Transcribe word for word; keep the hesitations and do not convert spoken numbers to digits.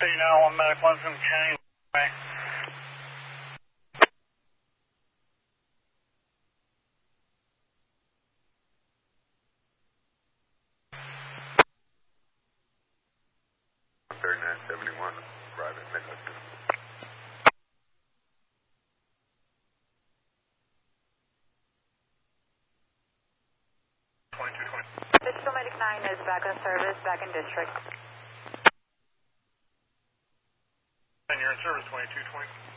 You know, one medic, one from County. thirty-nine seventy-one, private Midland. twenty-two twenty. Digital Medic nine is back on service, back in district. And you're in service, twenty-two twenty.